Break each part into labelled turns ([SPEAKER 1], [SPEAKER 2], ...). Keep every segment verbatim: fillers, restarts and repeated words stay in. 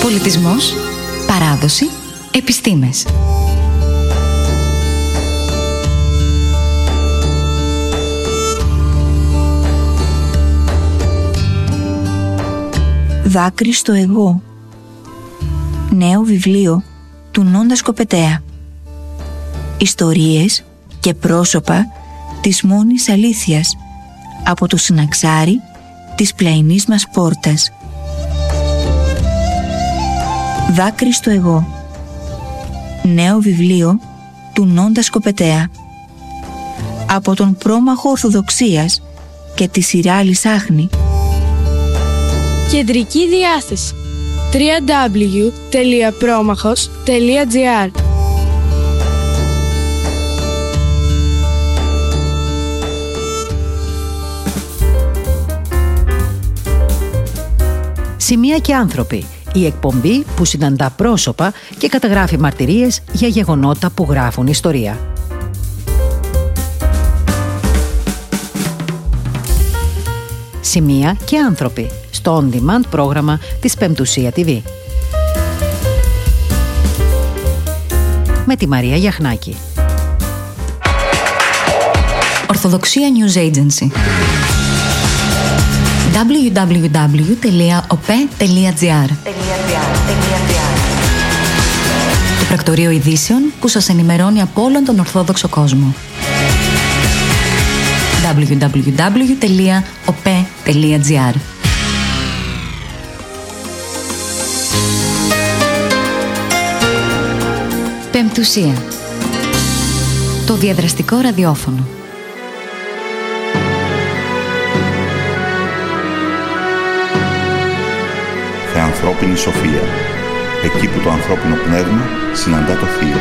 [SPEAKER 1] Πολιτισμός, παράδοση, επιστήμες.
[SPEAKER 2] Δάκρυ στο εγώ. Νέο βιβλίο του Νόντα Σκοπετέα. Ιστορίες και πρόσωπα της μόνης αλήθειας από το συναξάρι της πλαϊνής μας πόρτας. Δάκρυ στο εγώ. Νέο βιβλίο του Νόντα Σκοπετέα. Από τον πρόμαχο Ορθοδοξίας και τη Σιράλη Σάχνη.
[SPEAKER 3] Κεντρική διάθεση double-u double-u double-u τελεία πρόμαχος τελεία τζι άρ.
[SPEAKER 4] Σημεία και άνθρωποι. Η εκπομπή που συναντά πρόσωπα και καταγράφει μαρτυρίες για γεγονότα που γράφουν ιστορία. Σημεία και άνθρωποι στο On Demand πρόγραμμα της Πεμπτουσία τι βι. Με τη Μαρία Γιαχνάκη.
[SPEAKER 1] Ορθοδοξία News Agency. double-u double-u double-u τελεία ο πι ι τελεία τζι άρ. Το πρακτορείο ειδήσεων που σας ενημερώνει από όλον τον Ορθόδοξο κόσμο. double-u double-u double-u τελεία ο πι ι τελεία τζι άρ. Πεμπτουσία. Το διαδραστικό ραδιόφωνο.
[SPEAKER 5] Θεανθρώπινη σοφία. Εκεί που το ανθρώπινο πνεύμα συναντά το θείο.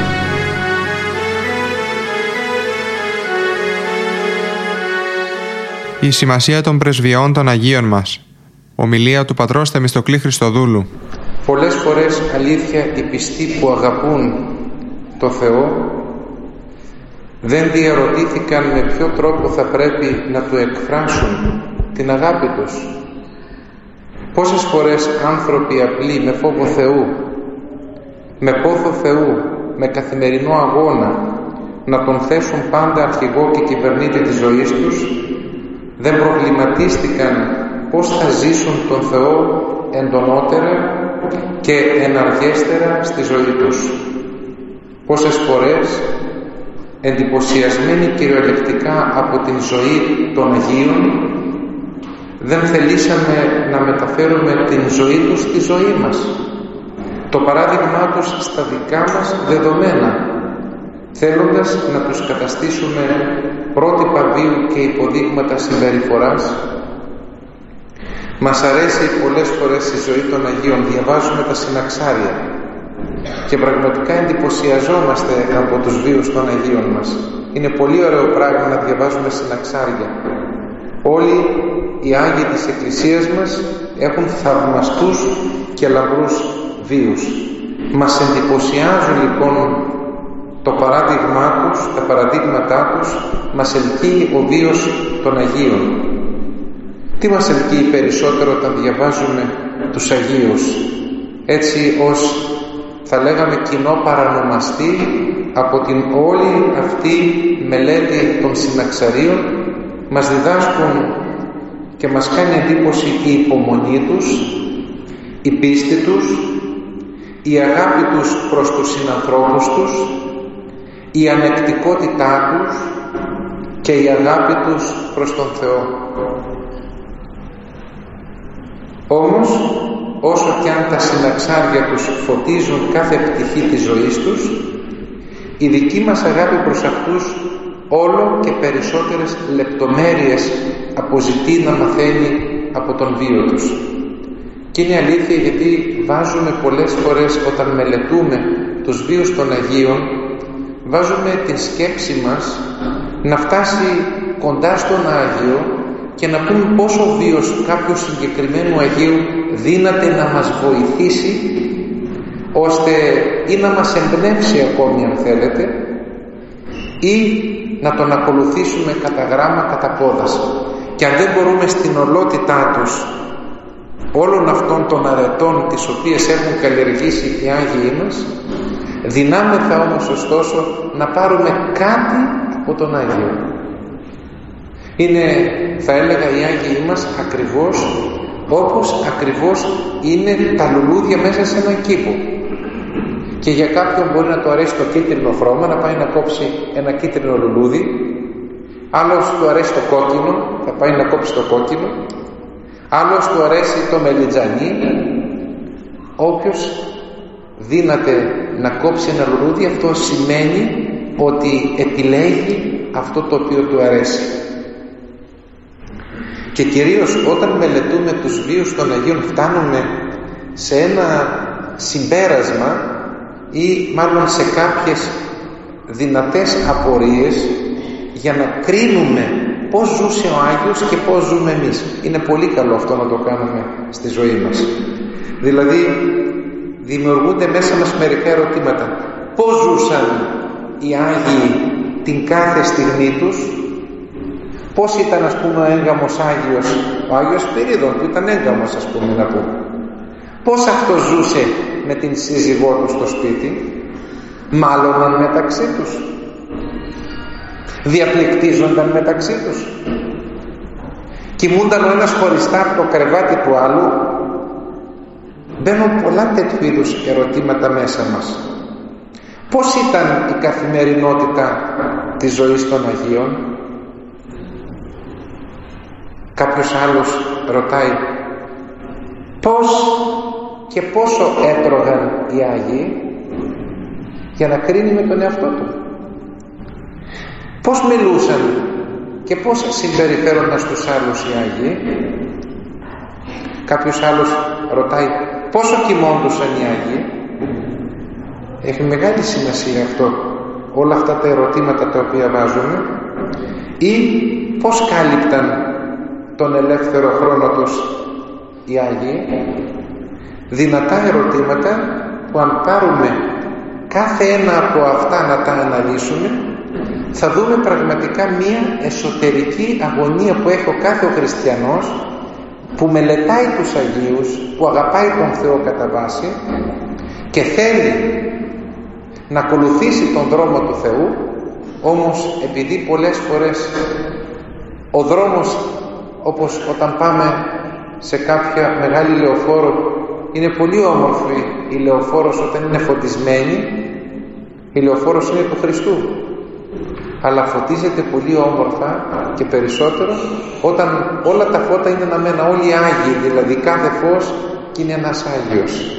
[SPEAKER 6] Η σημασία των πρεσβειών των Αγίων μας. Ομιλία του πατρός Θεμιστοκλή Χριστοδούλου.
[SPEAKER 7] Πολλές φορές, αλήθεια, οι πιστοί που αγαπούν το Θεό δεν διαρωτήθηκαν με ποιο τρόπο θα πρέπει να του εκφράσουν την αγάπη τους. Πόσες φορές άνθρωποι απλοί με φόβο Θεού, με πόθο Θεού, με καθημερινό αγώνα να τον θέσουν πάντα αρχηγό και κυβερνήτη της ζωής τους, δεν προβληματίστηκαν πώς θα ζήσουν τον Θεό εντονότερα και εναργέστερα στη ζωή τους. Πόσες φορές, εντυπωσιασμένοι κυριολεκτικά από την ζωή των Αγίων, δεν θελήσαμε να μεταφέρουμε την ζωή τους στη ζωή μας, το παράδειγμά τους στα δικά μας δεδομένα, θέλοντας να τους καταστήσουμε πρότυπα βίου και υποδείγματα συμπεριφοράς. Μας αρέσει πολλές φορές η ζωή των Αγίων, διαβάζουμε τα συναξάρια και πραγματικά εντυπωσιαζόμαστε από τους βίους των Αγίων μας. Είναι πολύ ωραίο πράγμα να διαβάζουμε συναξάρια. Όλοι οι Άγιοι της Εκκλησίας μας έχουν θαυμαστούς και λαμπρούς βίους. Μας εντυπωσιάζουν λοιπόν το παράδειγμά τους, τα παραδείγματά τους, μας ελκύει ο βίος των Αγίων. Τι μας ελκύει περισσότερο όταν διαβάζουμε τους Αγίους, έτσι ως θα λέγαμε κοινό παρανομαστή από την όλη αυτή μελέτη των συναξαρίων? Μας διδάσκουν και μας κάνει εντύπωση η υπομονή τους, η πίστη τους, η αγάπη τους προς τους συνανθρώπους τους, η ανεκτικότητά τους και η αγάπη τους προς τον Θεό. Όμως, όσο κι αν τα συναξάρια τους φωτίζουν κάθε πτυχή της ζωής τους, η δική μας αγάπη προς αυτούς όλο και περισσότερες λεπτομέρειες αποζητεί να μαθαίνει από τον βίο τους. Και είναι αλήθεια, γιατί βάζουμε πολλές φορές όταν μελετούμε τους βίους των Αγίων, βάζουμε την σκέψη μας να φτάσει κοντά στον Άγιο και να πούμε πόσο ο βίος κάποιου συγκεκριμένου Αγίου δύναται να μας βοηθήσει, ώστε ή να μας εμπνεύσει ακόμη αν θέλετε, ή να τον ακολουθήσουμε κατά γράμμα, κατά πόδας. Και αν δεν μπορούμε στην ολότητά τους όλων αυτών των αρετών τις οποίες έχουν καλλιεργήσει οι Άγιοι μας, δυνάμεθα όμως ωστόσο να πάρουμε κάτι από τον Άγιο. Είναι, θα έλεγα, οι Άγιοι μας ακριβώς όπως ακριβώς είναι τα λουλούδια μέσα σε έναν κήπο. Και για κάποιον μπορεί να του αρέσει το κίτρινο χρώμα, να πάει να κόψει ένα κίτρινο λουλούδι, άλλος του αρέσει το κόκκινο, θα πάει να κόψει το κόκκινο, άλλος του αρέσει το μελιτζανί. Όποιος δύναται να κόψει ένα λουλούδι, αυτό σημαίνει ότι επιλέγει αυτό το οποίο του αρέσει. Και κυρίως όταν μελετούμε τους βίους των Αγίων, φτάνουμε σε ένα συμπέρασμα ή μάλλον σε κάποιες δυνατές απορίες για να κρίνουμε πώς ζούσε ο Άγιος και πώς ζούμε εμείς. Είναι πολύ καλό αυτό να το κάνουμε στη ζωή μας. Δηλαδή δημιουργούνται μέσα μας μερικά ερωτήματα. Πώς ζούσαν οι Άγιοι την κάθε στιγμή τους? Πώς ήταν, ας πούμε, ο έγκαμος Άγιος, ο Άγιος Σπυρίδων που ήταν έγκαμος, ας πούμε, να πούμε. Πώς αυτό ζούσε με την σύζυγό του στο σπίτι? Μάλλοναν μεταξύ τους? Διαπληκτίζονταν μεταξύ τους? Κοιμούνταν ο ένας χωριστά από το κρεβάτι του άλλου? Μπαίνουν πολλά τέτοιου είδους ερωτήματα μέσα μας. Πώς ήταν η καθημερινότητα της ζωής των Αγίων? Κάποιος άλλος ρωτάει, πώς και πόσο έτρωγαν οι Άγιοι, για να κρίνει με τον εαυτό του. Πώς μιλούσαν και πώς συμπεριφέρονταν στους άλλους οι Άγιοι. Κάποιος άλλος ρωτάει, πόσο κοιμόντουσαν οι Άγιοι. Έχει μεγάλη σημασία αυτό, όλα αυτά τα ερωτήματα τα οποία βάζουμε. Ή πώς κάλυπταν τον ελεύθερο χρόνο τους οι Άγιοι. Δυνατά ερωτήματα που αν πάρουμε κάθε ένα από αυτά να τα αναλύσουμε, θα δούμε πραγματικά μία εσωτερική αγωνία που έχει ο κάθε ο χριστιανός που μελετάει τους Αγίους, που αγαπάει τον Θεό κατά βάση και θέλει να ακολουθήσει τον δρόμο του Θεού, όμως επειδή πολλές φορές ο δρόμος, όπως όταν πάμε σε κάποια μεγάλη λεωφόρο, είναι πολύ όμορφη η λεωφόρος όταν είναι φωτισμένη. Η λεωφόρος είναι του Χριστού, αλλά φωτίζεται πολύ όμορφα και περισσότερο όταν όλα τα φώτα είναι αναμένα, όλοι οι Άγιοι, δηλαδή κάθε φως και είναι ένας Άγιος.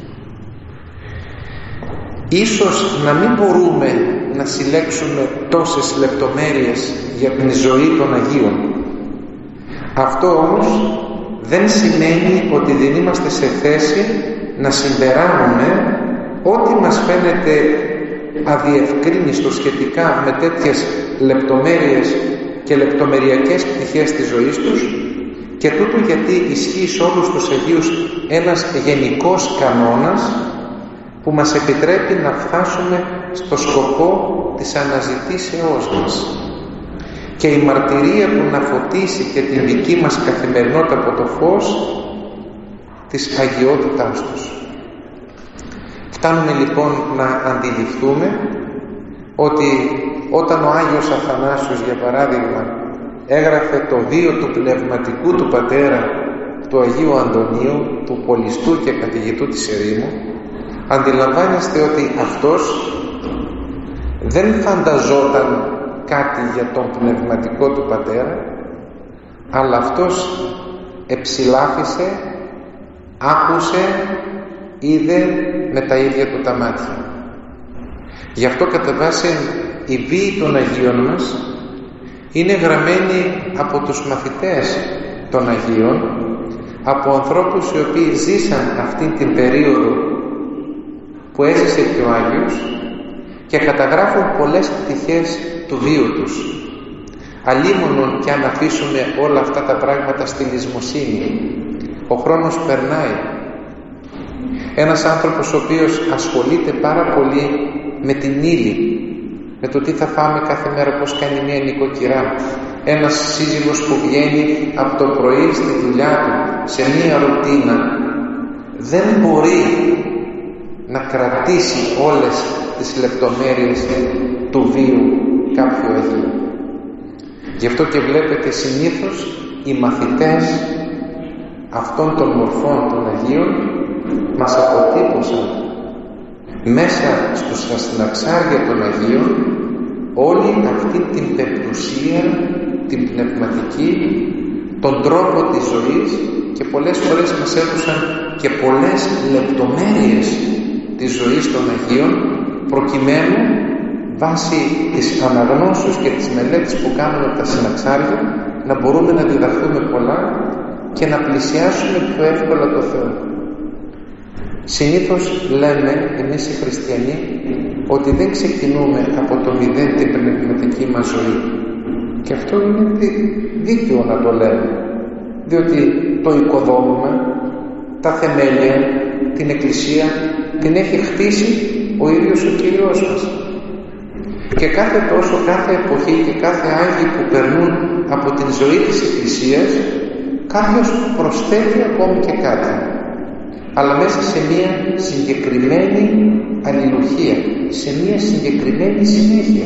[SPEAKER 7] Ίσως να μην μπορούμε να συλλέξουμε τόσες λεπτομέρειες για την ζωή των Αγίων. Αυτό όμως δεν σημαίνει ότι δεν είμαστε σε θέση να συμπεράνουμε ό,τι μας φαίνεται αδιευκρίνιστο σχετικά με τέτοιες λεπτομέρειες και λεπτομεριακές πτυχές της ζωής τους, και τούτο γιατί ισχύει σε όλους τους Αγίους ένας γενικός κανόνας που μας επιτρέπει να φτάσουμε στο σκοπό της αναζητήσεώς μας, και η μαρτυρία του να φωτίσει και την δική μας καθημερινότητα από το φως της αγιότητάς τους. Φτάνουμε λοιπόν να αντιληφθούμε ότι όταν ο Άγιος Αθανάσιος, για παράδειγμα, έγραφε το βίο του πνευματικού του πατέρα, του Αγίου Αντωνίου, του πολιστού και καθηγητού της ερήμου, αντιλαμβάνεστε ότι αυτός δεν φανταζόταν κάτι για τον πνευματικό του πατέρα, αλλά αυτός εψηλάφισε, άκουσε, είδε με τα ίδια του τα μάτια. Γι' αυτό κατά βάση οι βίοι των Αγίων μας είναι γραμμένοι από τους μαθητές των Αγίων, από ανθρώπους οι οποίοι ζήσαν αυτή την περίοδο που έζησε και ο Άγιος, και καταγράφουν πολλές πτυχές του βίου τους. Αλίμονον και αν αφήσουμε όλα αυτά τα πράγματα στη λησμοσύνη, ο χρόνος περνάει. Ένας άνθρωπος ο οποίος ασχολείται πάρα πολύ με την ύλη, με το τι θα φάμε κάθε μέρα, πώς κάνει μια νοικοκυρά, ένας σύζυγος που βγαίνει από το πρωί στη δουλειά του σε μία ρουτίνα δεν μπορεί να κρατήσει όλες τις λεπτομέρειες του βίου κάποιου Αγίου. Γι' αυτό και βλέπετε συνήθως οι μαθητές αυτών των μορφών των Αγίων μας αποτύπωσαν μέσα στους συναξάρια των Αγίων όλη αυτή την πεπτουσία, την πνευματική, τον τρόπο της ζωής, και πολλές φορές μας έδωσαν και πολλές λεπτομέρειες της ζωής των Αγίων, προκειμένου βάσει της αναγνώσεως και της μελέτης που κάνουμε από τα συναξάρια να μπορούμε να διδαχθούμε πολλά και να πλησιάσουμε πιο εύκολα το Θεό. Συνήθως λέμε εμείς οι χριστιανοί ότι δεν ξεκινούμε από το μηδέν την πνευματική μας ζωή, και αυτό είναι δίκαιο να το λέμε, διότι το οικοδόμημα, τα θεμέλια, την Εκκλησία την έχει χτίσει ο ίδιος ο Κύριος μας, και κάθε τόσο, κάθε εποχή και κάθε Άγιοι που περνούν από την ζωή της Εκκλησίας, κάποιος προσθέτει ακόμη και κάτι, αλλά μέσα σε μια συγκεκριμένη αλληλουχία, σε μια συγκεκριμένη συνέχεια,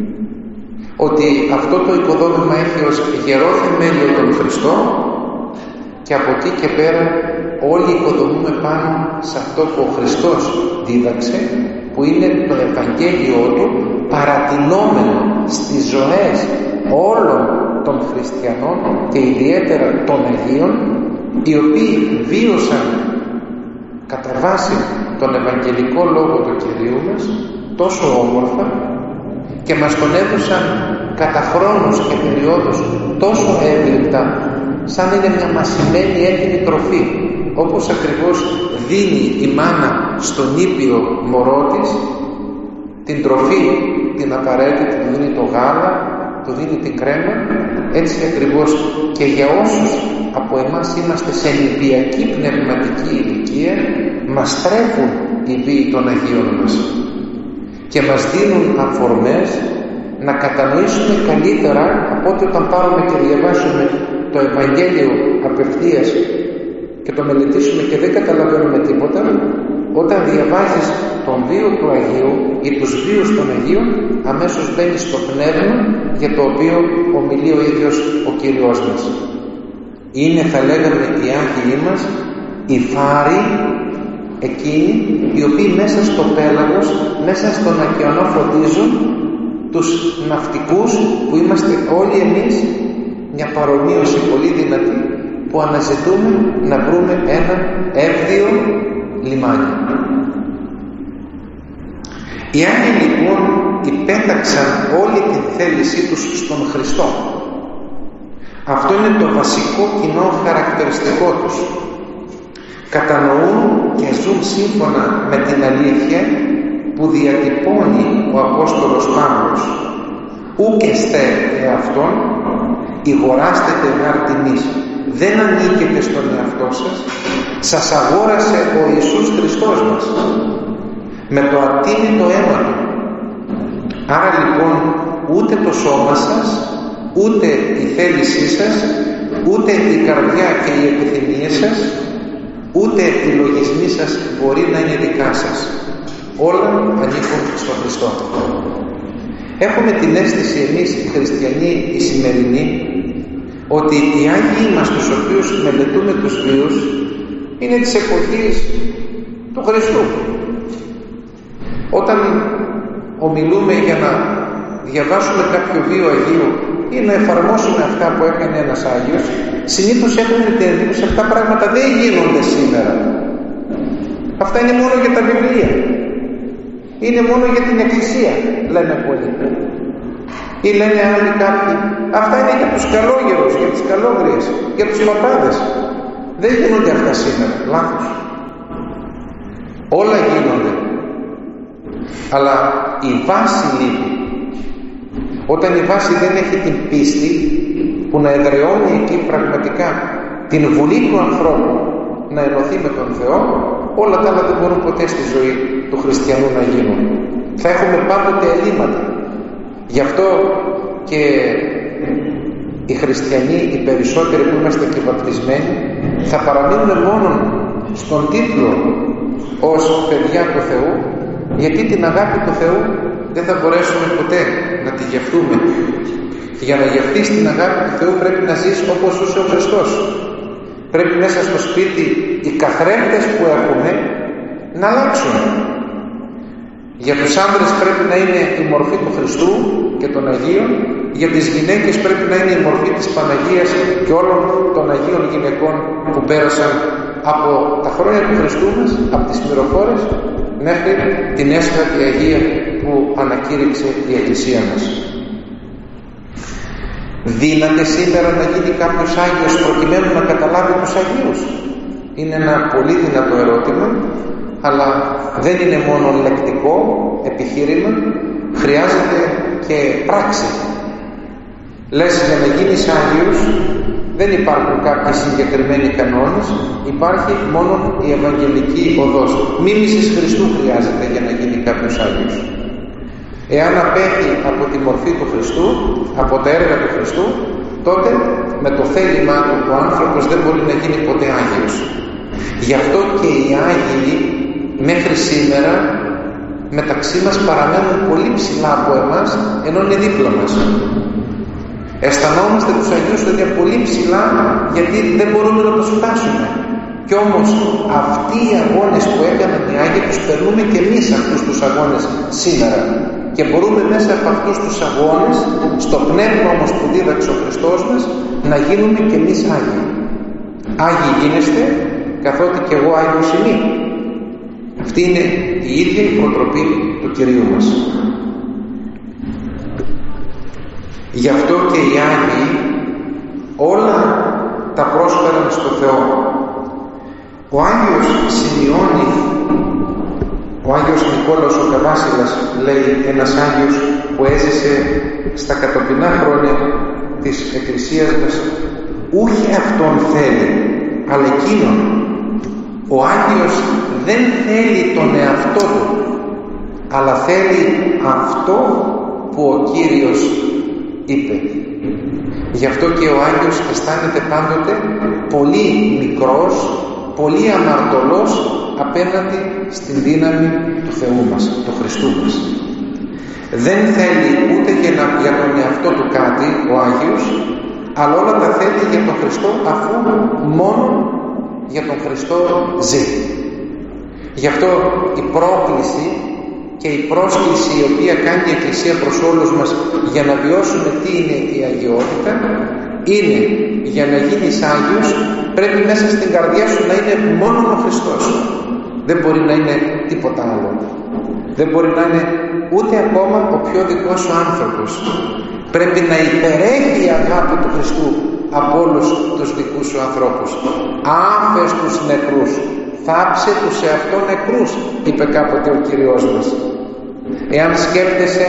[SPEAKER 7] ότι αυτό το οικοδόμημα έχει ως γερό θεμέλιο τον Χριστό, και από εκεί και πέρα όλοι οικοδομούμε πάνω σε αυτό που ο Χριστός δίδαξε, που είναι το Ευαγγέλιο του παρατηνόμενο στις ζωές όλων των χριστιανών και ιδιαίτερα των Αγίων, οι οποίοι βίωσαν κατά βάση τον Ευαγγελικό Λόγο του Κυρίου μας τόσο όμορφα και μας τον έδωσαν κατά χρόνους και περιόδους τόσο εύληπτα, σαν είναι μια μασημένη έτοιμη τροφή, όπως ακριβώς δίνει η μάνα στον ήπιο μωρό της την τροφή την απαραίτητη, του δίνει το γάλα, του δίνει την κρέμα, έτσι ακριβώς και για όσους από εμάς είμαστε σε νηπιακή πνευματική ηλικία, μας τρέφουν οι βίοι των Αγίων μας και μας δίνουν αφορμές να κατανοήσουμε καλύτερα από ότι όταν πάρουμε και διαβάσουμε το Ευαγγέλιο απευθείας και το μελετήσουμε και δεν καταλαβαίνουμε τίποτα. Όταν διαβάζεις τον βίο του Αγίου ή τους βίους των Αγίων, αμέσως μπαίνεις στο πνεύμα για το οποίο ομιλεί ο ίδιος ο Κύριος μας. Είναι, θα λέγαμε, οι Άγιοι μας, οι φάροι, εκείνοι οι οποίοι μέσα στο πέλαγος, μέσα στον ωκεανό φωτίζουν τους ναυτικούς που είμαστε όλοι εμείς, μια παρομοίωση πολύ δυνατή, που αναζητούμε να βρούμε ένα εύδιο λιμάνι. Οι Άγιοι λοιπόν υπέταξαν όλη την θέλησή τους στον Χριστό. Αυτό είναι το βασικό κοινό χαρακτηριστικό τους. Κατανοούν και ζουν σύμφωνα με την αλήθεια που διατυπώνει ο Απόστολος Παύλος. Ούκ εστέ εαυτόν, ηγοράστετε γάρ τιμής. Δεν ανήκετε στον εαυτό σας, σας αγόρασε ο Ιησούς Χριστός μας με το ατίμητο αίμα του. Άρα λοιπόν ούτε το σώμα σας, ούτε η θέλησή σας, ούτε η καρδιά και οι επιθυμίες σας, ούτε οι λογισμοί σας μπορεί να είναι δικά σας. Όλα ανήκουν στον Χριστό. Έχουμε την αίσθηση εμείς οι χριστιανοί οι σημερινοί ότι οι Άγιοι μας, τους οποίους μελετούμε τους βίους, είναι της εποχής του Χριστού. Όταν ομιλούμε για να διαβάσουμε κάποιο βίο Αγίου ή να εφαρμόσουμε αυτά που έκανε ένας Άγιος, συνήθως έχουμε την εντύπωση αυτά τα πράγματα δεν γίνονται σήμερα. Αυτά είναι μόνο για τα βιβλία. Είναι μόνο για την Εκκλησία, λένε πολλοί. Ή λένε άλλοι κάποιοι, αυτά είναι για τους καλόγερους, για τις καλόγριες, για τους παπάδες. Δεν γίνονται αυτά σήμερα. Λάθος. Όλα γίνονται. Αλλά η βάση λείπει. Όταν η βάση δεν έχει την πίστη που να εδραιώνει εκεί πραγματικά την βουλή του ανθρώπου να ενωθεί με τον Θεό, όλα τα άλλα δεν μπορούν ποτέ στη ζωή του χριστιανού να γίνουν. Θα έχουμε πάντοτε ελλείμματα. Γι' αυτό και οι χριστιανοί, οι περισσότεροι που είμαστε και βαπτισμένοι, θα παραμείνουμε μόνο στον τίτλο ως παιδιά του Θεού, γιατί την αγάπη του Θεού δεν θα μπορέσουμε ποτέ να τη γευτούμε. Και για να γευτείς την αγάπη του Θεού πρέπει να ζεις όπως ζούσε ο Χριστός. Πρέπει μέσα στο σπίτι οι καθρέφτες που έχουμε να αλλάξουν. Για τους άνδρες πρέπει να είναι η μορφή του Χριστού και των Αγίων, για τις γυναίκες πρέπει να είναι η μορφή της Παναγίας και όλων των Αγίων γυναικών που πέρασαν από τα χρόνια του Χριστού μας, από τις μυροφόρες μέχρι την έσχατη Αγία που ανακήρυξε η Εκκλησία μας. Δύναται σήμερα να γίνει κάποιος Άγιος προκειμένου να καταλάβει τους Αγίους? Είναι ένα πολύ δυνατό ερώτημα, αλλά δεν είναι μόνο λεκτικό επιχείρημα, χρειάζεται και πράξη. Λες, για να γίνεις Άγιος δεν υπάρχουν κάποιοι συγκεκριμένοι κανόνες, υπάρχει μόνο η Ευαγγελική οδός. Μίμησης Χριστού χρειάζεται για να γίνει κάποιος Άγιος. Εάν απέχει από τη μορφή του Χριστού, από τα έργα του Χριστού, τότε με το θέλημά του ο άνθρωπος δεν μπορεί να γίνει ποτέ Άγιος. Γι' αυτό και οι Άγιοι μέχρι σήμερα μεταξύ μας παραμένουν πολύ ψηλά από εμάς, ενώ είναι δίπλα μας. Αισθανόμαστε τους Αγίους ότι είναι πολύ ψηλά, γιατί δεν μπορούμε να τους φτάσουμε. Κι όμως αυτοί οι αγώνες που έκαναν οι Άγιοι τους περνούμε και εμείς αυτούς τους αγώνες σήμερα. Και μπορούμε μέσα από αυτούς τους αγώνες, στο πνεύμα όμως που δίδαξε ο Χριστός μας, να γίνουμε και εμείς Άγιοι. Άγιοι γίνεστε, καθότι και εγώ Άγιος είμαι. Αυτή είναι η ίδια η προτροπή του Κυρίου μας. Γι' αυτό και οι Άγιοι όλα τα πρόσφεραν στο Θεό. Ο Άγιος Σημειώνη, ο Άγιος Νικόλαος ο Καβάσιλας, λέει, ένας Άγιος που έζησε στα κατοπινά χρόνια της Εκκλησίας μας, ούχε αυτόν θέλει, αλλά εκείνον. Ο Άγιος δεν θέλει τον εαυτό του, αλλά θέλει αυτό που ο Κύριος είπε. Γι' αυτό και ο Άγιος αισθάνεται πάντοτε πολύ μικρός, πολύ αμαρτωλός απέναντι στην δύναμη του Θεού μας, του Χριστού μας. Δεν θέλει ούτε για, να, για τον εαυτό του κάτι ο Άγιος, αλλά όλα τα θέλει για τον Χριστό, αφού μόνο για τον Χριστό ζει. Γι' αυτό η πρόκληση και η πρόσκληση η οποία κάνει η Εκκλησία προς όλους μας για να βιώσουμε τι είναι η αγιότητα, είναι για να γίνεις Άγιος πρέπει μέσα στην καρδιά σου να είναι μόνο ο Χριστός. Δεν μπορεί να είναι τίποτα άλλο. Δεν μπορεί να είναι ούτε ακόμα ο πιο δικός σου άνθρωπος. Πρέπει να υπερέχει η αγάπη του Χριστού από όλους τους δικούς σου ανθρώπους. Άφες τους νεκρούς, θάψε τους σε αυτό νεκρούς, είπε κάποτε ο Κύριος μας. Εάν σκέφτεσαι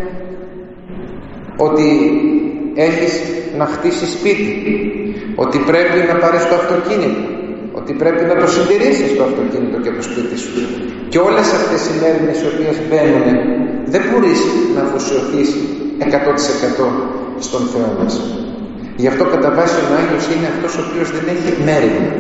[SPEAKER 7] ότι έχεις να χτίσεις σπίτι, ότι πρέπει να πάρεις το αυτοκίνητο, ότι πρέπει να το συντηρήσεις το αυτοκίνητο και το σπίτι σου, και όλες αυτές οι μέρες οι οποίες μπαίνουν, δεν μπορείς να αφοσιωθείς εκατό τοις εκατό στον Θεό μας. Γι' αυτό κατά βάση ο Άγιος είναι αυτός ο οποίος δεν έχει μέρημνα.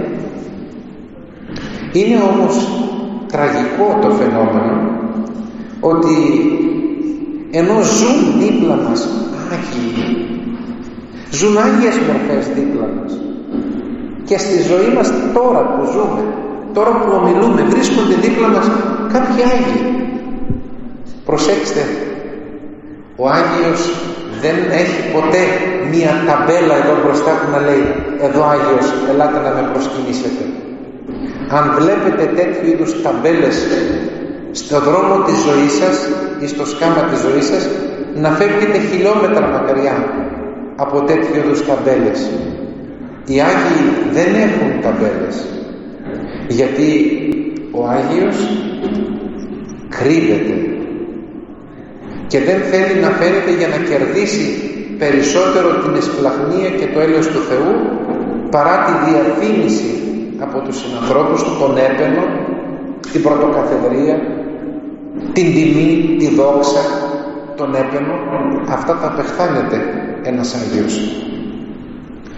[SPEAKER 7] Είναι όμως τραγικό το φαινόμενο ότι ενώ ζουν δίπλα μας Άγιοι, ζουν Άγιες μορφές δίπλα μας, και στη ζωή μας τώρα που ζούμε, τώρα που ομιλούμε, βρίσκονται δίπλα μας κάποιοι Άγιοι. Προσέξτε, ο Άγιος δεν έχει ποτέ μία ταμπέλα εδώ μπροστά του να λέει «Εδώ Άγιος, ελάτε να με προσκυνήσετε». Αν βλέπετε τέτοιου είδους ταμπέλες στο δρόμο της ζωής σας ή στο σκάμα της ζωής σας, να φεύγετε χιλιόμετρα μακριά από τέτοιου είδους ταμπέλες. Οι Άγιοι δεν έχουν ταμπέλες, γιατί ο Άγιος κρύβεται και δεν θέλει να φαίνεται για να κερδίσει περισσότερο την εσπλαχνία και το έλεος του Θεού, παρά τη διαφήμιση από τους συνανθρώπους του, τον έπαινο, την πρωτοκαθεδρία, την τιμή, τη δόξα, τον έπαινο. Αυτά τα απεχθάνεται ένας Άγιος.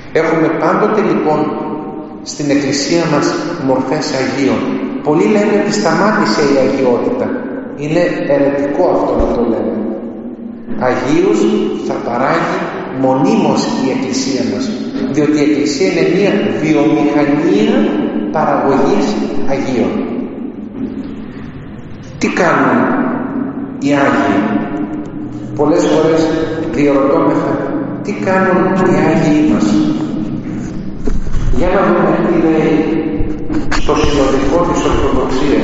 [SPEAKER 7] Έχουμε πάντοτε λοιπόν στην Εκκλησία μας μορφές Αγίων. Πολλοί λένε ότι σταμάτησε η αγιότητα. Είναι αιρετικό αυτό να το λέμε. Αγίους θα παράγει μονίμως η Εκκλησία μας, διότι η Εκκλησία είναι μια βιομηχανία παραγωγής Αγίων. Τι κάνουν οι Άγιοι? Πολλές φορές διερωτώμεθα τι κάνουν οι Άγιοι μας. Για να δούμε τι λέει στο συνοδικό της Ορθοδοξίας.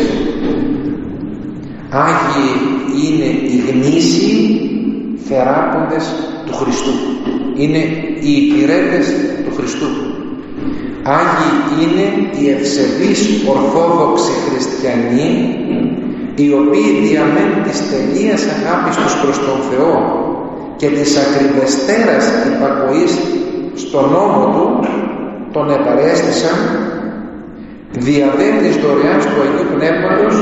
[SPEAKER 7] Άγιοι είναι οι γνήσιοι θεράποντες του Χριστού. Είναι οι υπηρέτες του Χριστού. Άγιοι είναι οι ευσεβείς Ορθόδοξοι Χριστιανοί, οι οποίοι διαμέν της τελείας αγάπης τους προς τον Θεό και της ακριβεστέρας υπακοής στον νόμο Του, τον επαρέστησαν δια δε της δωρεάς του Αγίου Πνεύματος,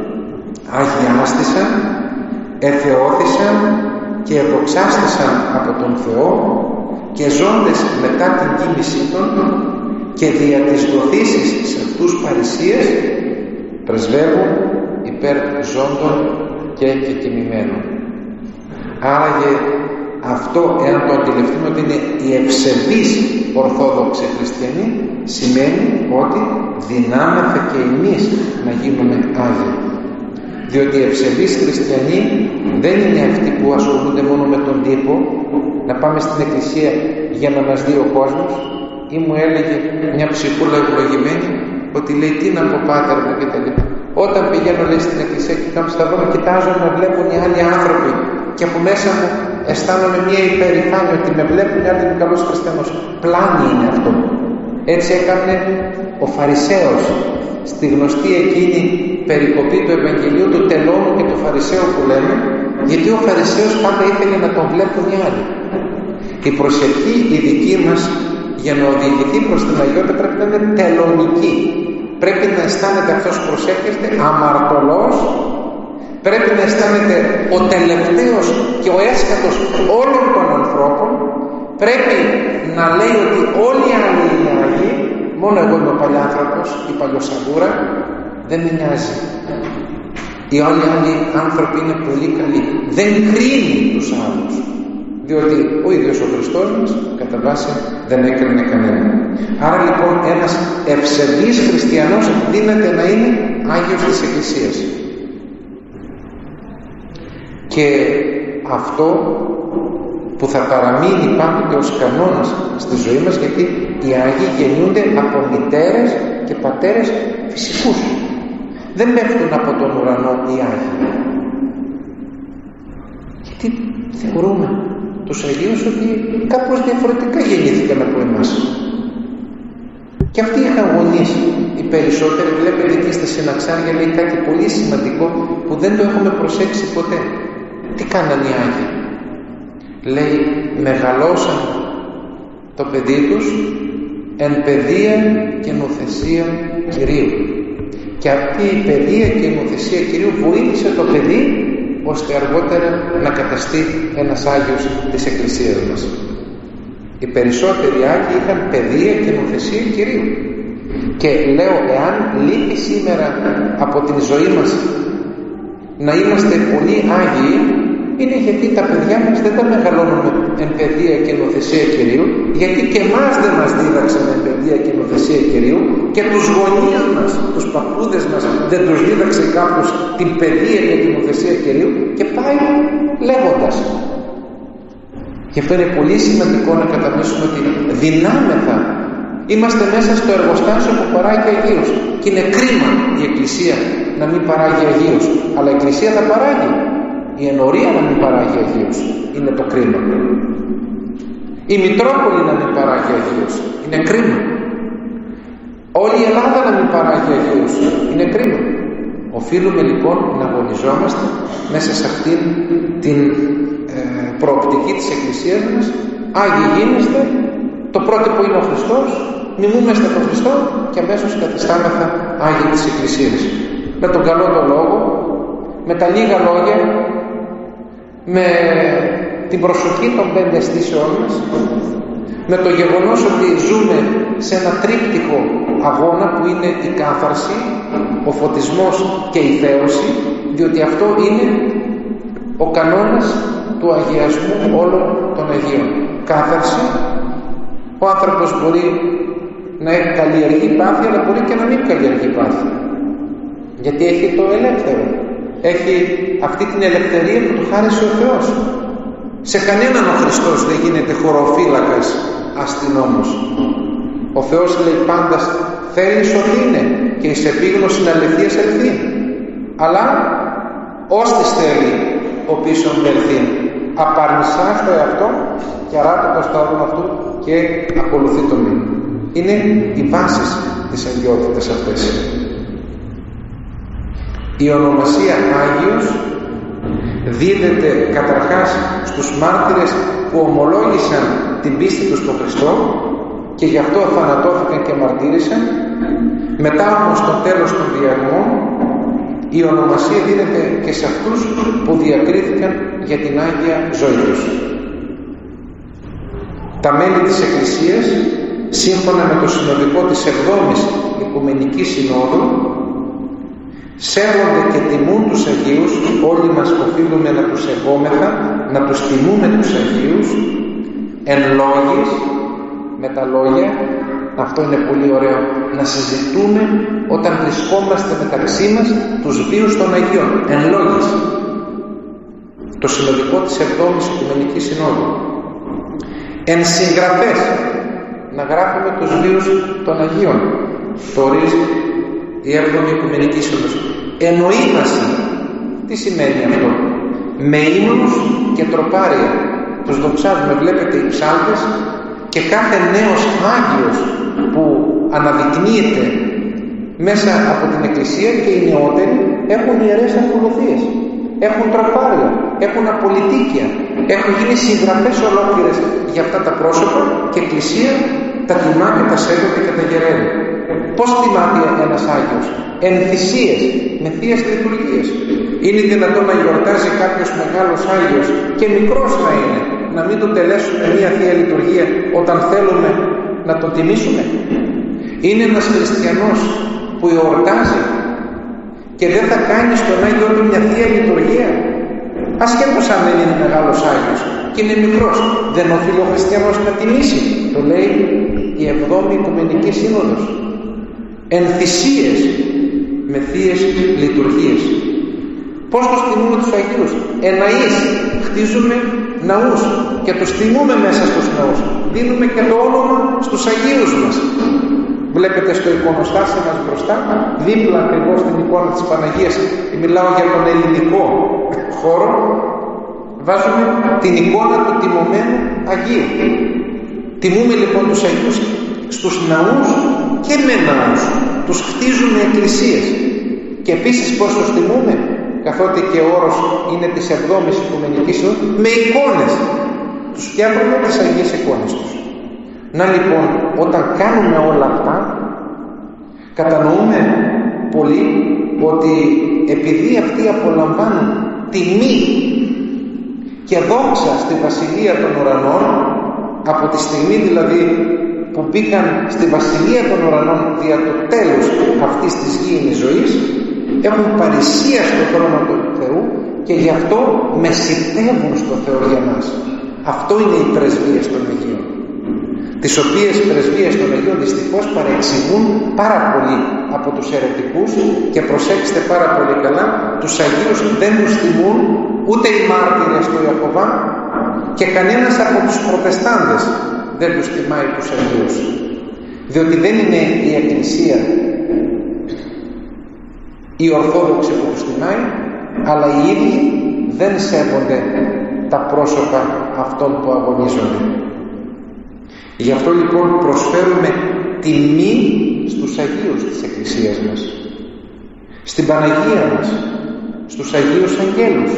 [SPEAKER 7] αγιάστησαν, εθεώθησαν και εδοξάστησαν από τον Θεό και ζώντες μετά την κοίμησή των και δια της δοθήσης σε αυτούς παρησίες πρεσβεύουν υπέρ ζώντων και κεκοιμημένων. Άραγε αυτό, εάν το αντιληφθούμε ότι είναι οι ευσεβείς Ορθόδοξοι Χριστιανοί, σημαίνει ότι δυνάμεθα και εμείς να γίνουμε Άγιοι. Διότι οι ευσεβείς Χριστιανοί δεν είναι αυτοί που ασχολούνται μόνο με τον τύπο, να πάμε στην Εκκλησία για να μας δει ο κόσμος. Ή μου έλεγε μια ψυχούλα ευλογημένη ότι λέει τι να πω πάτερ μου και τα λοιπά. Όταν πηγαίνω λέει στην Εκκλησία και κάνω στα δώμα, κοιτάζω να βλέπουν οι άλλοι άνθρωποι και από μέσα μου αισθάνομαι μια υπερηφάνεια ότι με βλέπουν οι άλλοι καλός χριστιανός. Πλάνη είναι αυτό. Έτσι έκανε ο Φαρισαίος στη γνωστή εκείνη περικοπή του Ευαγγελίου του τελώνου και του Φαρισαίου που λέμε, γιατί ο Φαρισαίος πάντα ήθελε να τον βλέπουν οι άλλοι. Η προσευχή η δική μας για να οδηγηθεί προς την αγιότητα πρέπει να είναι τελωνική. Πρέπει να αισθάνεται αυτός που προσεύχεται αμαρτωλός, πρέπει να αισθάνεται ο τελευταίος και ο έσκατος όλων των ανθρώπων, πρέπει να λέει ότι όλοι οι άλλοι είναι Άγιοι, μόνο εγώ είμαι ο παλιάνθρωπος, η παλιοσαγούρα, δεν με νοιάζει. Οι όλοι άλλοι άνθρωποι είναι πολύ καλοί. Δεν κρίνει τους άλλους. Διότι ο ίδιος ο Χριστός μας κατά βάση δεν έκρινε κανένα. Άρα λοιπόν ένας ευσεβής χριστιανός δύναται να είναι Άγιος της Εκκλησίας. Και αυτό που θα παραμείνει πάντοτε ως κανόνας στη ζωή μας, γιατί οι Άγιοι γεννιούνται από μητέρες και πατέρες φυσικούς. Δεν πέφτουν από τον ουρανό οι Άγιοι. Γιατί θεωρούμε τους Αγίους ότι κάπως διαφορετικά γεννήθηκαν από εμάς. Και αυτοί είχαν γονείς. Οι περισσότεροι, βλέπετε εκεί στα Συναξάρια, λέει κάτι πολύ σημαντικό που δεν το έχουμε προσέξει ποτέ. Τι κάνανε οι Άγιοι? Λέει, μεγαλώσαν το παιδί τους εν παιδεία και νοθεσία Κυρίου. Και αυτή η παιδεία και η νοθεσία Κυρίου βοήθησε το παιδί ώστε αργότερα να καταστεί ένας Άγιος της Εκκλησίας μας. Οι περισσότεροι Άγιοι είχαν παιδεία και νοθεσία Κυρίου. Και λέω, εάν λείπει σήμερα από την ζωή μας να είμαστε πολύ Άγιοι, είναι γιατί τα παιδιά μας δεν τα μεγαλώνουμε εν παιδεία και νοθεσία Κυρίου, γιατί και εμάς δεν μας δίδαξαν εν παιδεία και νοθεσία Κυρίου, και τους γονείς μας, τους παππούδες μας δεν τους δίδαξε κάποιος την παιδεία και την νοθεσία Κυρίου, και πάει λέγοντας. Γι' αυτό είναι πολύ σημαντικό να κατανοήσουμε ότι δυνάμεθα. Είμαστε μέσα στο εργοστάσιο που παράγει Αγίους. Και είναι κρίμα η Εκκλησία να μην παράγει Αγίους. Αλλά η Εκκλησία θα παράγει. Η ενορία να μην παράγει Αγίους. Είναι το κρίμα. Η Μητρόπολη να μην παράγει Αγίους. Είναι κρίμα. Όλη η Ελλάδα να μην παράγει Αγίους. Είναι κρίμα. Οφείλουμε λοιπόν να αγωνιζόμαστε μέσα σε αυτήν την ε, προοπτική της Εκκλησίας μας. Άγιοι γίνεστε, το πρότυπο είναι ο Χριστός, μιμούμαστε τον Χριστό και αμέσως καθιστάμεθα Άγιοι της Εκκλησίας. Με τον καλό τον λόγο, με τα λίγα λόγια, με την προσοχή των πέντε αισθήσεών μας, με το γεγονός ότι ζούμε σε ένα τρίπτυχο αγώνα που είναι η κάθαρση, ο φωτισμός και η θέωση, διότι αυτό είναι ο κανόνας του αγιασμού όλων των Αγίων. Κάθαρση, ο άνθρωπος μπορεί να καλλιεργεί πάθη, αλλά μπορεί και να μην καλλιεργεί πάθη, γιατί έχει το ελεύθερο, έχει αυτή την ελευθερία που του χάρισε ο Θεός. Σε κανέναν ο Χριστός δεν γίνεται χωροφύλακας αστυνόμος. Ο Θεός λέει πάντα θέλει σωθήνε και εις επίγνωση αληθείας ελθεί, αλλά ώστις θέλει ο πίσω μελθεί. Απαρνησά στο εαυτό και αράτω το στάδιο αυτού και ακολουθεί το μήνυμα. Είναι οι βάσεις της αγιότητας αυτές. Η ονομασία Άγιος δίδεται καταρχάς στους μάρτυρες που ομολόγησαν την πίστη τους στον Χριστό και γι' αυτό θανατώθηκαν και μαρτύρησαν. Μετά όμως στο τέλος των διαγμών η ονομασία δίνεται και σε αυτούς που διακρίθηκαν για την Άγια ζωή τους. Τα μέλη της Εκκλησίας, σύμφωνα με το συνοδικό της εβδόμης Οικουμενικής Συνόδου, σέβονται και τιμούν τους Αγίους. Όλοι μας οφείλουμε να τους σεβόμεθα, να τους τιμούμε τους Αγίους εν λόγης, με τα λόγια. Αυτό είναι πολύ ωραίο, να συζητούμε όταν βρισκόμαστε μεταξύ μας τους βίους των Αγίων εν λόγης. Το συνοδικό της εβδόμης Οικουμενικής Συνόδου. Εν συγγραφές, να γράφουμε τους βίους των Αγίων. Το ορίζει η έβδομη Οικουμενική Σύνοδος. Εννοήμαση. Τι σημαίνει αυτό? Με ύμνους και τροπάρια τους δοξάζουμε. Βλέπετε οι ψάλτες και κάθε νέος Άγιος που αναδεικνύεται μέσα από την Εκκλησία και οι νεότεροι έχουν ιερές ακολουθίες, έχουν τροπάρια, έχουν απολυτίκια, έχουν γίνει συγγραφές ολόκληρες για αυτά τα πρόσωπα και η Εκκλησία τα τιμά και τα σέβεται και τα γεραίνει. Πώς τιμάται ένας Άγιος? Εν θυσίες, με θείες λειτουργίες. Είναι δυνατόν να γιορτάζει κάποιος μεγάλος Άγιος και μικρός να είναι, να μην τον τελέσουμε μία θεία λειτουργία όταν θέλουμε να τον τιμήσουμε? Είναι ένας χριστιανός που εορτάζει και δεν θα κάνει στον Άγιο του μια θεία λειτουργία, ασχέτως αν δεν είναι μεγάλος Άγιος και είναι μικρός, δεν οφείλει ο χριστιανός να τιμήσει? Το λέει η εβδόμη Οικουμενική Σύνοδος. Εν θυσίες, με θείες λειτουργίες. Πώς τους τιμούμε τους Αγίους? Εναείς, χτίζουμε ναούς και τους τιμούμε μέσα στους ναούς. Δίνουμε και το όνομα στους Αγίους μας. Βλέπετε στο εικονοστάσιο μας μπροστά, δίπλα ακριβώς στην εικόνα της Παναγίας, μιλάω για τον ελληνικό χώρο, βάζουμε την εικόνα του τιμωμένου Αγίου. Τιμούμε λοιπόν τους Αγίους στους ναούς και με ναούς. Τους χτίζουμε εκκλησίες. Και επίσης πώς τους τιμούμε? Καθότι και ο όρος είναι της εβδόμης Οικουμενικής Συνόδου, με εικόνες. Τους φτιάχνουμε τις Αγίες εικόνες τους. Να λοιπόν, όταν κάνουμε όλα αυτά, κατανοούμε πολύ ότι επειδή αυτοί απολαμβάνουν τιμή και δόξα στη Βασιλεία των Ουρανών, από τη στιγμή δηλαδή που μπήκαν στη Βασιλεία των Ουρανών δια το τέλος αυτής της γήινης ζωής, έχουν παρησία στο θρόνο του Θεού και γι' αυτό μεσητεύουν στο Θεό για μας. Αυτό είναι οι πρεσβείες των Αγίων, τις οποίες πρεσβείες των Αγίων δυστυχώς παρεξηγούν πάρα πολύ από τους αιρετικούς. Και προσέξτε πάρα πολύ καλά, τους Αγίους δεν τους τιμούν ούτε οι μάρτυρες του Ιαχωβά και κανένας από τους προτεστάντες δεν τους τιμάει τους Αγίους, διότι δεν είναι η Εκκλησία η Ορθόδοξη που τους τιμάει, αλλά οι ίδιοι δεν σέβονται τα πρόσωπα αυτών που αγωνίζονται. Γι' αυτό λοιπόν προσφέρουμε τιμή στους Αγίους της Εκκλησίας μας, στην Παναγία μας, στους Αγίους Αγγέλους.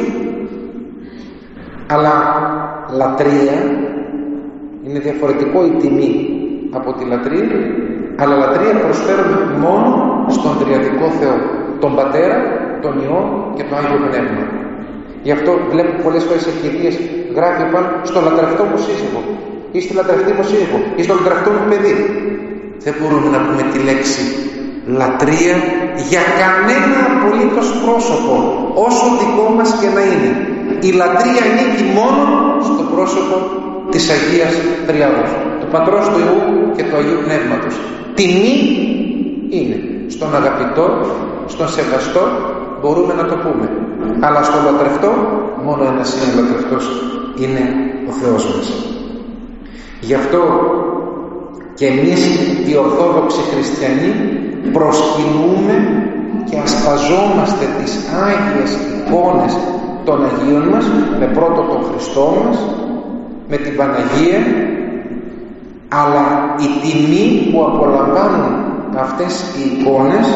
[SPEAKER 7] Αλλά λατρεία είναι διαφορετικό η τιμή από τη λατρεία, αλλά λατρεία προσφέρουμε μόνο στον Τριαδικό Θεό, τον Πατέρα, τον Υιό και το Άγιο Πνεύμα. Γι' αυτό βλέπω πολλές φορές ευκαιρίες γράφει πάνω στο λατρευτό μου σύζυγο. ή στη λατρευτή μου σύζυγο ή στο λατρευτό μου παιδί. Δεν μπορούμε να πούμε τη λέξη λατρεία για κανένα απολύτως πρόσωπο, όσο δικό μας και να είναι. Η λατρεία ανήκει μόνο στο πρόσωπο της Αγίας Τριάδος, του Πατρός, του Υιού και του Αγίου Πνεύματος. Τιμή είναι στον αγαπητό, στον σεβαστό, μπορούμε να το πούμε. Αλλά στο λατρευτό, μόνο ένας είναι λατρευτός, είναι ο Θεός μας. Γι' αυτό και εμείς οι Ορθόδοξοι Χριστιανοί προσκυνούμε και ασπαζόμαστε τις Άγιες εικόνες των Αγίων μας, με πρώτο τον Χριστό μας, με την Παναγία, αλλά η τιμή που απολαμβάνουν αυτές οι εικόνες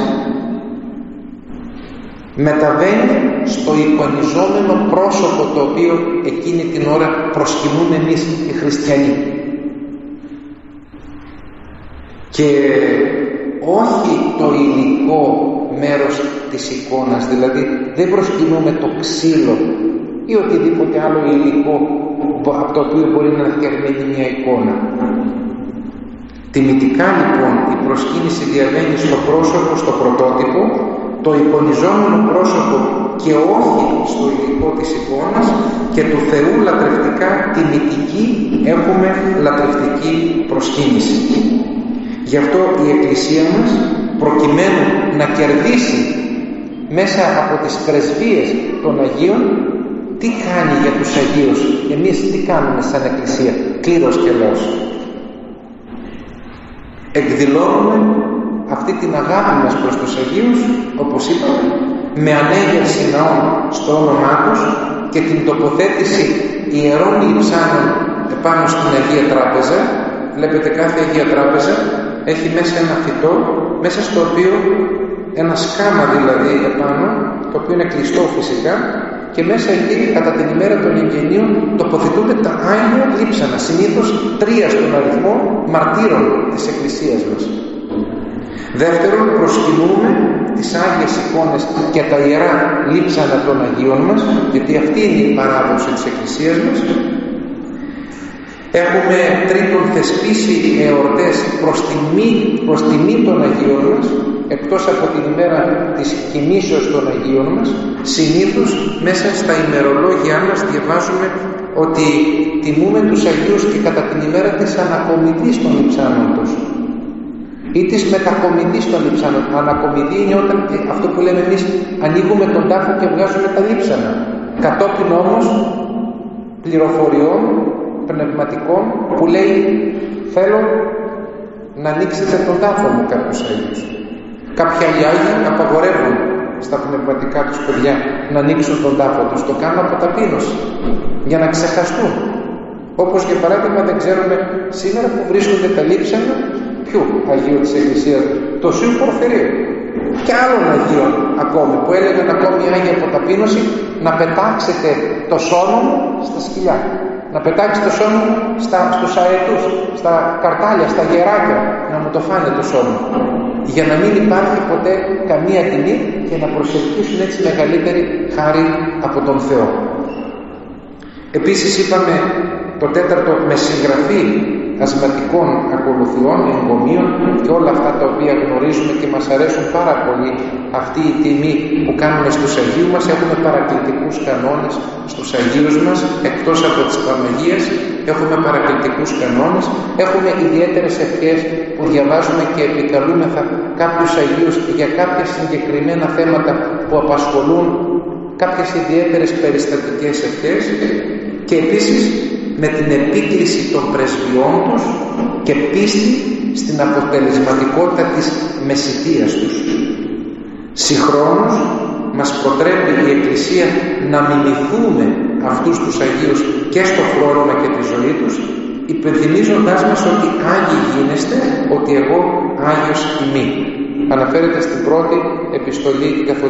[SPEAKER 7] μεταβαίνει στο εικονιζόμενο πρόσωπο το οποίο εκείνη την ώρα προσκυνούμε εμείς οι χριστιανοί. Και όχι το υλικό μέρος της εικόνας, δηλαδή δεν προσκυνούμε το ξύλο ή οτιδήποτε άλλο υλικό από το οποίο μπορεί να φτιαγμένη μια εικόνα. Τιμητικά λοιπόν η προσκύνηση διαβαίνει στο πρόσωπο, στο πρωτότυπο, το εικονιζόμενο πρόσωπο και όχι στο υλικό της εικόνας, και του Θεού λατρευτικά τιμητική έχουμε λατρευτική προσκύνηση. Γι' αυτό η Εκκλησία μας, προκειμένου να κερδίσει μέσα από τις πρεσβείες των Αγίων, τι κάνει για τους Αγίους? Εμείς τι κάνουμε σαν Εκκλησία? Κλήρος και λαός. Εκδηλώνουμε αυτή την αγάπη μας προς τους Αγίους, όπως είπαμε, με ανέγερση ναών στο όνομά τους και την τοποθέτηση ιερών λειψάνων επάνω στην Αγία Τράπεζα. Βλέπετε, κάθε Αγία Τράπεζα έχει μέσα ένα φυτό, μέσα στο οποίο ένα σκάμα δηλαδή επάνω, το οποίο είναι κλειστό φυσικά, και μέσα εκεί κατά την ημέρα των εγγενείων τοποθετούνται τα Άγια λείψανα, συνήθως τρία στον αριθμό, μαρτύρων της Εκκλησίας μας. Δεύτερον, προσκυνούμε τις Άγιες εικόνες και τα ιερά λείψανα των Αγίων μας, γιατί αυτή είναι η παράδοση της Εκκλησίας μας. Έχουμε τρίτον θεσπίσει εορτές προς τιμή, προς τιμή των Αγίων μας, εκτός από την ημέρα της κοιμήσεως των Αγίων μας. Συνήθως μέσα στα ημερολόγια μας διαβάζουμε ότι τιμούμε τους Αγίους και κατά την ημέρα της ανακομιδής των λειψάνων τους ή της μετακομιδής των λειψάνων. Ανακομιδή είναι όταν, αυτό που λέμε εμείς, ανοίγουμε τον τάφο και βγάζουμε τα λείψανα, κατόπιν όμως πληροφοριών πνευματικών που λέει θέλω να ανοίξετε τον τάφο μου κάποιους Αγίους. Κάποιοι άλλοι Άγιοι απαγορεύουν στα πνευματικά τους παιδιά να ανοίξουν τον τάφο τους. Το κάνουν από ταπείνωση για να ξεχαστούν. Όπως για παράδειγμα δεν ξέρουμε σήμερα που βρίσκονται τα λείψανα ποιου Αγίου της Εκκλησίας? Το Οσίου Πορφυρίου και άλλων Αγίων ακόμη, που έλεγαν ακόμη οι Άγιοι από ταπείνωση να πετάξετε το σώμα μου στα σκυλιά, να πετάξετε το σώμα μου στα, στους αετούς, στα καρτάλια, στα γεράκια, να μου το φάνε το σώμα, για να μην υπάρχει ποτέ καμία τιμή και να προσελκύσουν έτσι μεγαλύτερη χάρη από τον Θεό. Επίσης είπαμε το τέταρτο, με συγγραφή ασματικών ακολουθιών, εγκομείων και όλα αυτά τα οποία γνωρίζουμε και μας αρέσουν πάρα πολύ, αυτή η τιμή που κάνουμε στους Αγίους μας. Έχουμε παρακλητικούς κανόνες στους Αγίους μας, εκτός από τις Παναγίες έχουμε παρακλητικούς κανόνες, έχουμε ιδιαίτερες ευχές που διαβάζουμε και επικαλούμεθα κάποιους Αγίους για κάποια συγκεκριμένα θέματα που απασχολούν, κάποιες ιδιαίτερες περιστατικές ευχές, και επίσης με την επίκληση των πρεσβειών τους και πίστη στην αποτελεσματικότητα της μεσητείας τους. Συγχρόνως μας προτρέπει η Εκκλησία να μιμηθούμε αυτούς τους Αγίους και στο φρόνημα και τη ζωή τους, υπενθυμίζοντάς μας ότι Άγιοι γίνεστε, ότι εγώ Άγιος ημί. Αναφέρεται στην πρώτη επιστολή καθολική